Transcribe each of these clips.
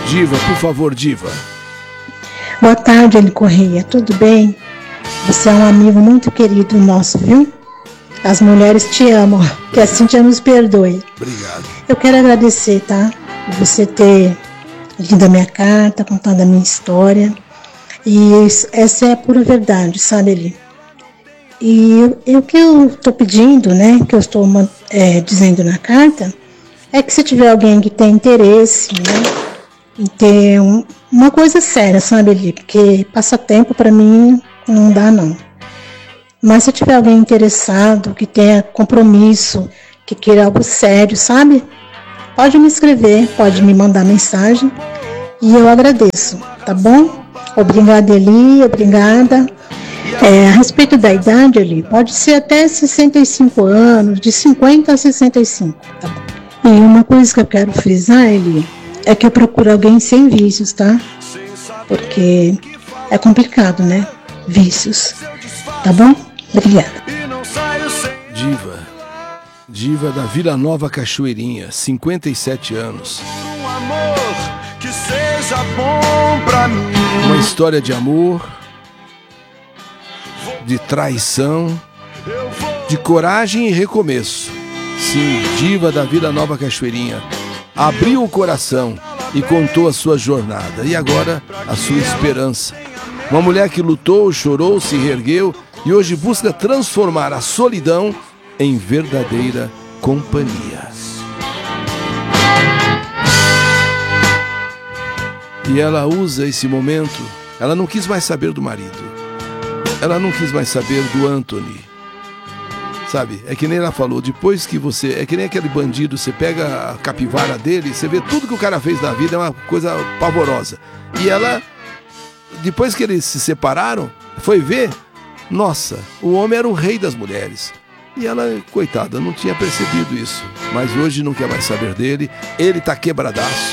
Diva, por favor, Diva. Boa tarde, Eli Correia. Tudo bem? Você é um amigo muito querido nosso, viu? As mulheres te amam. Que a Cíntia nos perdoe. Obrigado. Eu quero agradecer, tá? Por você ter lido a minha carta, contado a minha história. E essa é a pura verdade, sabe, Eli? E o que eu estou pedindo, né? Que eu estou dizendo na carta, é que se tiver alguém que tem interesse, né? Em ter uma coisa séria, sabe, Eli? Porque passatempo para mim não dá, não. Mas se tiver alguém interessado, que tenha compromisso, que queira algo sério, sabe? Pode me escrever, pode me mandar mensagem e eu agradeço, tá bom? Obrigada, Eli, obrigada. A respeito da idade, Eli, pode ser até 65 anos, de 50 a 65, tá bom? E uma coisa que eu quero frisar, Eli, é que eu procuro alguém sem vícios, tá? Porque é complicado, né? Vícios. Tá bom? Obrigada. Diva da Vila Nova Cachoeirinha, 57 anos. Uma história de amor, de traição, de coragem e recomeço. Sim, Diva da Vila Nova Cachoeirinha abriu o coração e contou a sua jornada e agora a sua esperança. Uma mulher que lutou, chorou, se reergueu e hoje busca transformar a solidão em verdadeira companhia. E ela usa esse momento, ela não quis mais saber do marido, ela não quis mais saber do Anthony. Sabe, é que nem ela falou, depois que você, é que nem aquele bandido, você pega a capivara dele, você vê tudo que o cara fez na vida, é uma coisa pavorosa. E ela, depois que eles se separaram, foi ver, nossa, o homem era o rei das mulheres. E ela, coitada, não tinha percebido isso. Mas hoje não quer mais saber dele, ele tá quebradaço.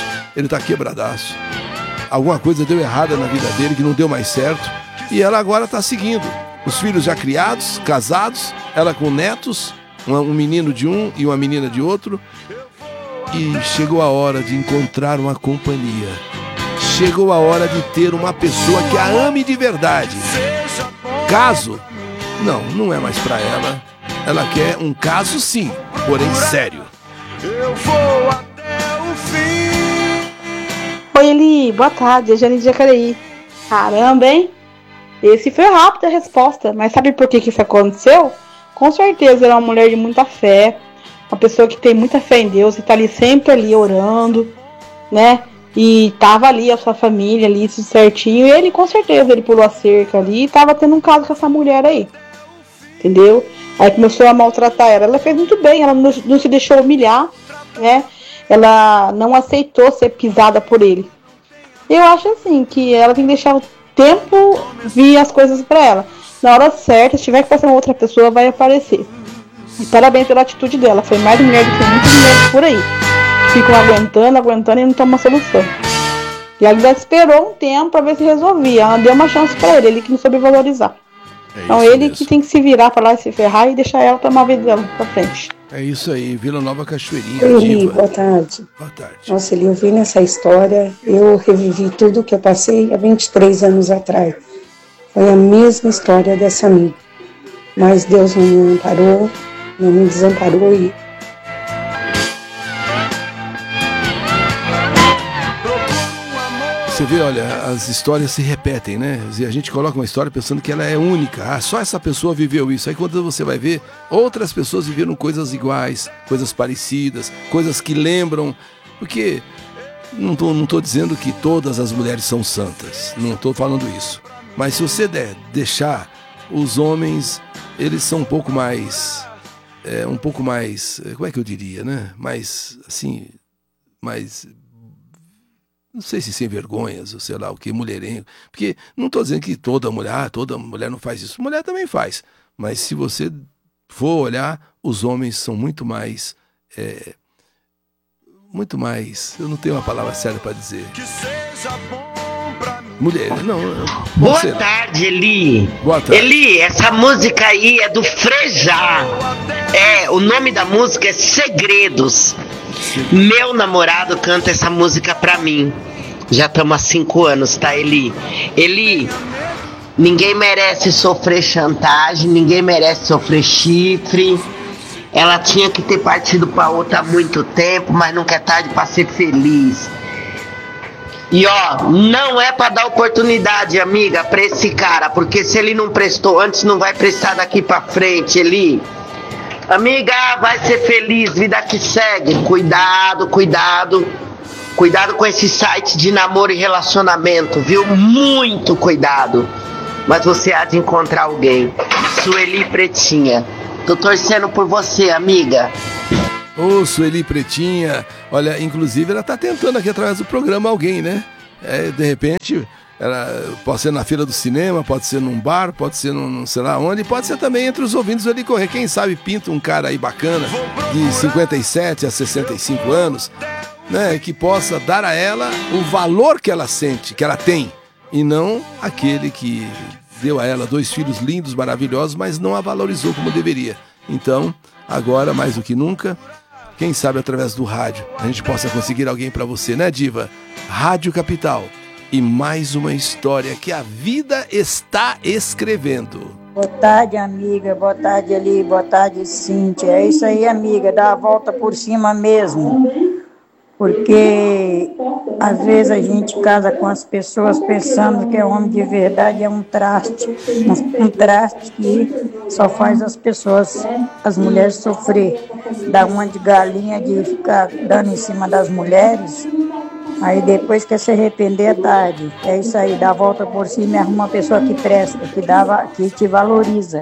Alguma coisa deu errada na vida dele, que não deu mais certo. E ela agora tá seguindo. Os filhos já criados, casados, ela com netos, um menino de um e uma menina de outro. E chegou a hora de encontrar uma companhia. Chegou a hora de ter uma pessoa que a ame de verdade. Caso? Não é mais pra ela. Ela quer um caso sim, porém sério. Eu vou até o fim. Oi, Eli, boa tarde, é Jane de Jacareí. Caramba, hein? Esse foi rápido a resposta, mas sabe por que isso aconteceu? Com certeza ela é uma mulher de muita fé, uma pessoa que tem muita fé em Deus e tá ali sempre ali orando, né? E tava ali a sua família ali, tudo certinho, e ele com certeza ele pulou a cerca ali e tava tendo um caso com essa mulher aí, entendeu? Aí começou a maltratar ela fez muito bem, ela não se deixou humilhar, né? Ela não aceitou ser pisada por ele. Eu acho assim, que ela tem que deixar o tempo vir as coisas pra ela. Na hora certa, se tiver que passar uma outra pessoa, vai aparecer. E parabéns pela atitude dela. Foi mais mulher do que muitas mulheres por aí. Ficam aguentando e não tomam uma solução. E ela ainda esperou um tempo pra ver se resolvia. Ela deu uma chance pra ele que não soube valorizar. Então ele mesmo que tem que se virar pra lá e se ferrar e deixar ela tomar a vida dela pra frente. É isso aí, Vila Nova Cachoeirinha. Eli, boa tarde. Boa tarde. Nossa, Eli, eu vi nessa história, eu revivi tudo que eu passei há 23 anos atrás. Foi a mesma história dessa amiga. Mas Deus não me amparou, não me desamparou e... Você vê, olha, as histórias se repetem, né? A gente coloca uma história pensando que ela é única. Ah, só essa pessoa viveu isso. Aí quando você vai ver, outras pessoas viveram coisas iguais, coisas parecidas, coisas que lembram. Porque não tô dizendo que todas as mulheres são santas. Não estou falando isso. Mas se você deixar, os homens, eles são um pouco mais, como é que eu diria, né? Mais, assim, mais... Não sei se sem vergonhas, ou sei lá o que, mulherengo. Porque não estou dizendo que toda mulher não faz isso. Mulher também faz. Mas se você for olhar, os homens são muito mais... eu não tenho uma palavra certa para dizer. Mulher, não. Boa tarde, Eli. Boa tarde. Eli, essa música aí é do Frejá. O nome da música é Segredos. Meu namorado canta essa música pra mim. Já estamos há 5 anos, tá, Eli? Eli, ninguém merece sofrer chantagem, ninguém merece sofrer chifre. Ela tinha que ter partido pra outra há muito tempo, mas nunca é tarde pra ser feliz. E ó, não é pra dar oportunidade, amiga, pra esse cara, porque se ele não prestou antes, não vai prestar daqui pra frente, Eli. Amiga, vai ser feliz, vida que segue. Cuidado, cuidado. Cuidado com esse site de namoro e relacionamento, viu? Muito cuidado. Mas você há de encontrar alguém. Sueli Pretinha. Tô torcendo por você, amiga. Ô, Sueli Pretinha. Olha, inclusive ela tá tentando aqui através do programa alguém, né? De repente... pode ser na fila do cinema, pode ser num bar, pode ser num sei lá onde, pode ser também entre os ouvintes ali correr. Quem sabe pinta um cara aí bacana, de 57 a 65 anos, né, que possa dar a ela o valor que ela sente, que ela tem, e não aquele que deu a ela 2 filhos lindos, maravilhosos, mas não a valorizou como deveria. Então, agora, mais do que nunca, quem sabe através do rádio a gente possa conseguir alguém para você, né, diva? Rádio Capital. E mais uma história que a vida está escrevendo. Boa tarde, amiga. Boa tarde, Eli. Boa tarde, Cíntia. É isso aí, amiga. Dá a volta por cima mesmo. Porque às vezes a gente casa com as pessoas pensando que é homem de verdade, é um traste. Um traste que só faz as pessoas, as mulheres sofrer. Dá uma de galinha de ficar dando em cima das mulheres. Aí depois quer se arrepender é tarde. É isso aí, dá a volta por cima e arruma uma pessoa que presta, que te valoriza.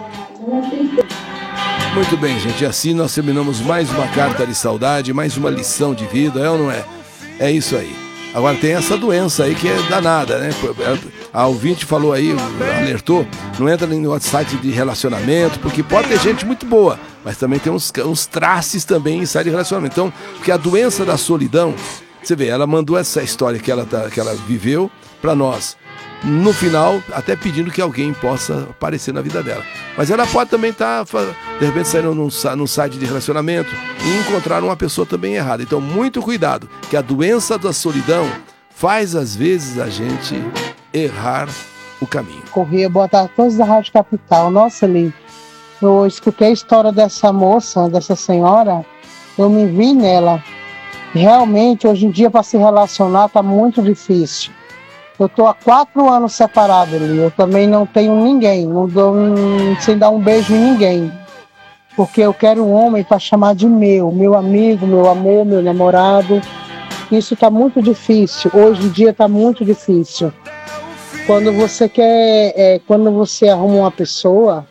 Muito bem, gente, assim nós terminamos mais uma carta de saudade, mais uma lição de vida, é ou não é? É isso aí. Agora tem essa doença aí que é danada, né? A ouvinte falou aí, alertou, não entra no site de relacionamento, porque pode ter gente muito boa, mas também tem uns traços também em site de relacionamento. Então, porque a doença da solidão... Você vê, ela mandou essa história que ela viveu para nós. No final, até pedindo que alguém possa aparecer na vida dela. Mas ela pode também estar, de repente, saindo num site de relacionamento e encontrar uma pessoa também errada. Então, muito cuidado, que a doença da solidão faz, às vezes, a gente errar o caminho. Corria, boa tarde a todos da Rádio Capital. Nossa, Eli, eu escutei a história dessa moça, dessa senhora, eu me vi nela. Realmente, hoje em dia, para se relacionar, está muito difícil. Eu estou há 4 anos separado ali. Eu também não tenho ninguém, sem dar um beijo em ninguém. Porque eu quero um homem para chamar de meu amigo, meu amor, meu namorado. Isso está muito difícil. Hoje em dia está muito difícil. Quando quando você arruma uma pessoa,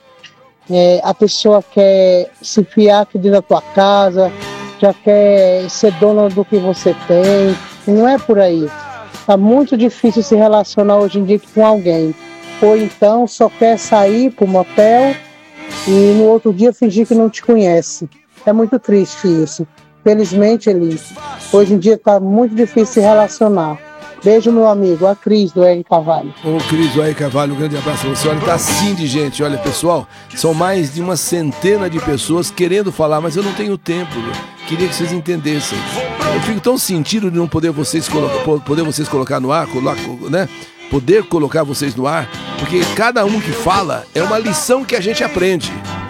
a pessoa quer se enfiar aqui dentro da tua casa, já quer ser dona do que você tem, e não é por aí. Tá muito difícil se relacionar hoje em dia com alguém. Ou então só quer sair pro motel e no outro dia fingir que não te conhece. É muito triste isso. Felizmente, Eli, hoje em dia tá muito difícil se relacionar. Beijo, meu amigo, a Cris do R. Carvalho. Ô, Cris do R. Carvalho, um grande abraço pra você. Olha, tá assim de gente. Olha, pessoal, são mais de uma centena de pessoas querendo falar, mas eu não tenho tempo. Queria que vocês entendessem. Eu fico tão sentido de não poder vocês colocar no ar, né? Poder colocar vocês no ar, porque cada um que fala é uma lição que a gente aprende.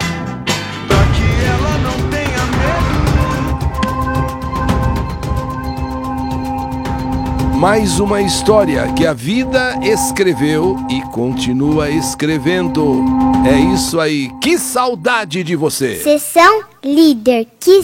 Mais uma história que a vida escreveu e continua escrevendo. É isso aí. Que saudade de você. Sessão Líder. Que